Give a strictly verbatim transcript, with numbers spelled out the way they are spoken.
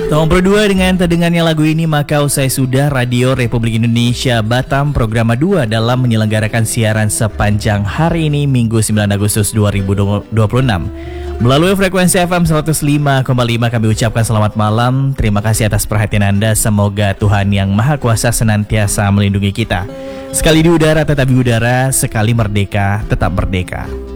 Tahun berdua dengan terdengarnya lagu ini, maka usai sudah Radio Republik Indonesia Batam Programa dua dalam menyelenggarakan siaran sepanjang hari ini Minggu sembilan Agustus dua ribu dua puluh enam. Melalui frekuensi F M seratus lima koma lima kami ucapkan selamat malam. Terima kasih atas perhatian Anda. Semoga Tuhan Yang Maha Kuasa senantiasa melindungi kita. Sekali di udara tetap di udara, sekali merdeka tetap merdeka.